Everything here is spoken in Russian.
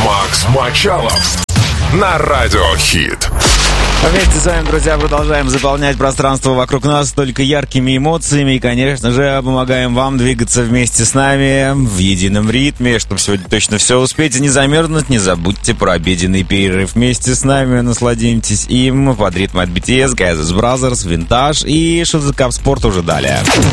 Макс Мочалов на Радио Хит. Вместе с вами, друзья, продолжаем заполнять пространство вокруг нас только яркими эмоциями и, конечно же, помогаем вам двигаться вместе с нами в едином ритме, чтобы сегодня точно все успеть и не замерзнуть. Не забудьте про обеденный перерыв вместе с нами, насладимтесь им под ритм от BTS, Gases Brothers, Vintage и Should The Cup Sport уже далее.